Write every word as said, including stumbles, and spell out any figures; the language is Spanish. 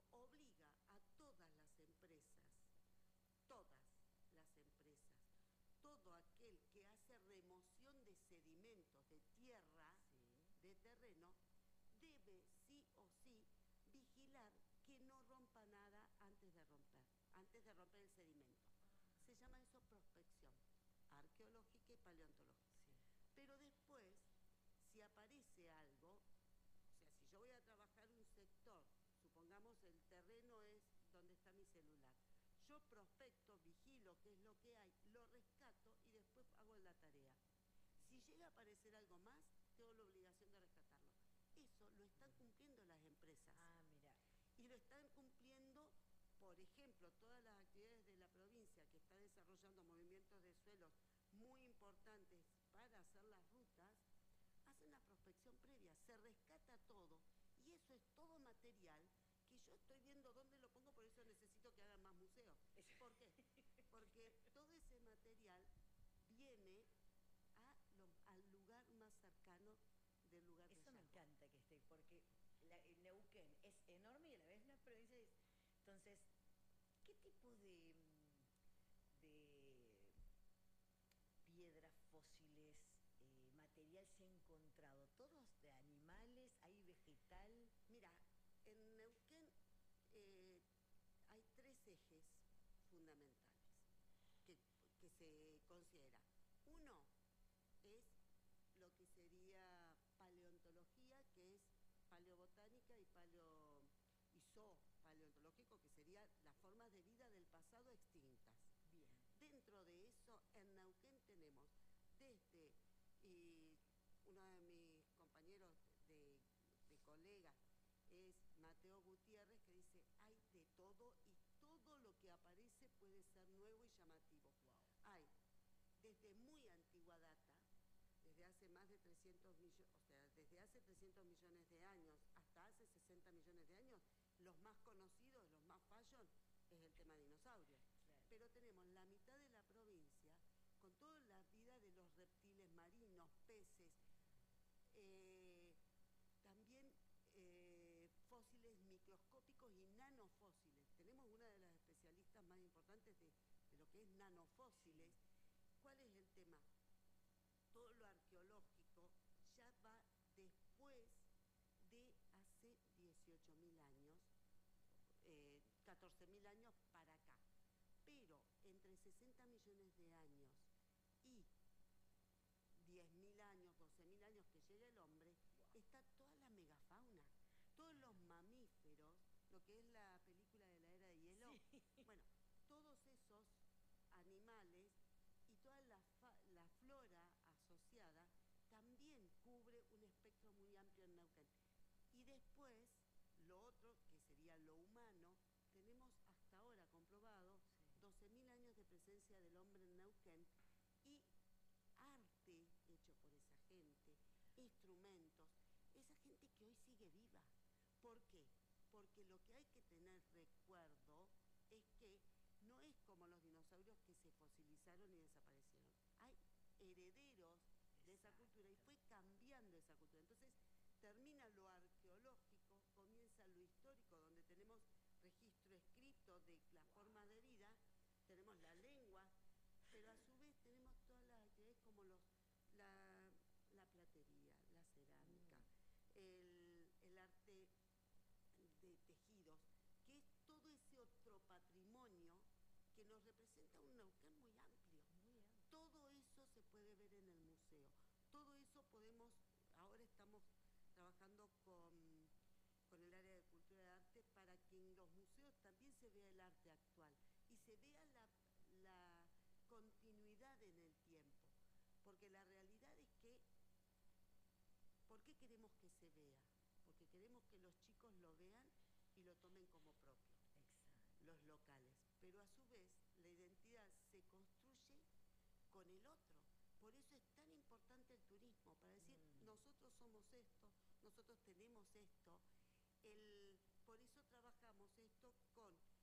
obliga a todas las empresas, todas las empresas, todo aquel que hace remoción de sedimentos, de tierra, sí, de terreno, debe sí o sí vigilar que no rompa nada antes de romper, antes de romper el sedimento. Se llama eso prospección arqueológica y paleontológica. Sí. Pero después, si aparece algo, o sea, si yo voy a trabajar un sector, supongamos el terreno es donde está mi celular, yo prospecto, vigilo qué es lo que hay, lo rescato y después hago la tarea. Si llega a aparecer algo más, tengo la obligación de rescatarlo. Eso lo están cumpliendo las empresas. Ah, mira. Y lo están cumpliendo, por ejemplo, todas las actividades de la provincia que está desarrollando movimientos de suelos muy importantes para hacer las rutas, hacen la prospección previa, se rescata todo y eso es todo material que yo estoy viendo dónde lo pongo, por eso necesito que hagan más museos. ¿Por qué? Porque todo ese material viene a lo, al lugar más cercano del lugar de Eso me hallazgo. encanta que esté, porque la, el Neuquén es enorme y a la vez una provincia. Es, entonces, ¿qué tipo de, de piedras fósiles, eh, material se ha encontrado? ¿Todos de animales? ¿Hay vegetal? Mira, en Neuquén eh, hay tres ejes fundamentales que, que se considera. Uno es lo que sería paleontología, que es paleobotánica y paleo y zoopaleontológico, que serían las formas de vida del pasado extintas. Bien. Dentro de eso, en Neuquén tenemos desde, y uno de mis compañeros de, de colegas es Mateo Gutiérrez, que dice, hay de todo y todo lo que aparece puede ser nuevo y llamativo. Wow. Hay desde muy antigua data, desde hace más de trescientos millones, o sea, desde hace trescientos millones de años hasta hace sesenta millones de años, los más conocidos, los más fashion, es el tema dinosaurios. Claro. Pero tenemos la mitad de la provincia con toda la vida de los reptiles marinos, peces, eh, también eh, fósiles microscópicos y nanofósiles. Tenemos una de las especialistas más importantes de, de lo que es nanofósiles. Sí. ¿Cuál es el tema? Todo lo arqueológico ya va después de hace dieciocho mil años, eh, catorce mil años para acá. Pero entre sesenta millones de años y diez mil años, doce mil años que llega el hombre, wow, está toda la megafauna, todos los mamíferos, lo que es la película de la era de hielo. Sí. Bueno, todos esos animales y toda la, la flora asociada también cubre un espectro muy amplio en Neuquén. Y después, lo otro, que sería lo humano, tenemos hasta ahora comprobado sí. doce mil años de presencia del hombre en Neuquén y arte hecho por esa gente, instrumentos, esa gente que hoy sigue viva. ¿Por qué? Porque lo que hay que tener recuerdo es que no es como los dinosaurios que se fosilizaron y desaparecieron. Hay herederos de esa cultura y fue cambiando esa cultura. Entonces termina lo arqueológico, comienza lo histórico, donde tenemos registro escrito de las wow. formas de vida, tenemos la lengua, pero a su vez tenemos todas las actividades como los, la, la platería, la cerámica, mm. el, el arte de tejidos, que es todo ese otro patrimonio que nos representa un Neuquén muy amplio. Muy amplio. Todo eso se puede ver en el museo. Todo eso podemos, ahora estamos trabajando con, con el área de cultura y arte para que en los museos también se vea el arte actual y se vea la, la continuidad en el tiempo. Porque la realidad es que, ¿por qué queremos que se vea? Porque queremos que los chicos lo vean y lo tomen como propio. Exacto. Los locales. Pero a su vez, la identidad se construye con el otro. Por eso es tan importante el turismo, para decir, mm. nosotros somos esto, nosotros tenemos esto. El, por eso trabajamos esto con